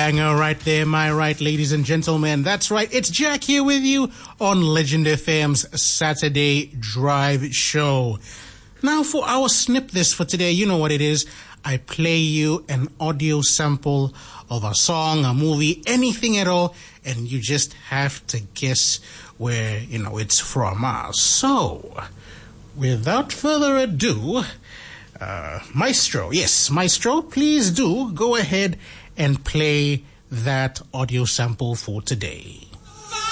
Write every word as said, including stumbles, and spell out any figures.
banger right there, my right, ladies and gentlemen. That's right, it's Jack here with you on Legend F M's Saturday Drive Show. Now for our snip this for today, you know what it is. I play you an audio sample of a song, a movie, anything at all, and you just have to guess where, you know, it's from. Uh, so, without further ado, uh, Maestro, yes, Maestro, please do go ahead and play that audio sample for today.